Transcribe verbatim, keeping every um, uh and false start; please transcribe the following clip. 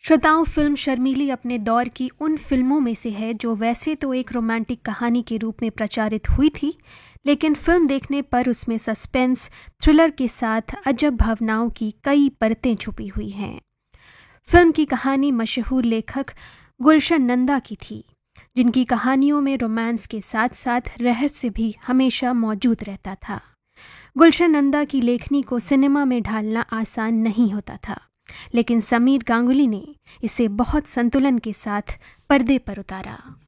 श्रोताओं, फिल्म शर्मीली अपने दौर की उन फिल्मों में से है जो वैसे तो एक रोमांटिक कहानी के रूप में प्रचारित हुई थी, लेकिन फिल्म देखने पर उसमें सस्पेंस थ्रिलर के साथ अजब भावनाओं की कई परतें छुपी हुई हैं। फिल्म की कहानी मशहूर लेखक गुलशन नंदा की थी, जिनकी कहानियों में रोमांस के साथ साथ रहस्य भी हमेशा मौजूद रहता था। गुलशन नंदा की लेखनी को सिनेमा में ढालना आसान नहीं होता था, लेकिन समीर गांगुली ने इसे बहुत संतुलन के साथ पर्दे पर उतारा।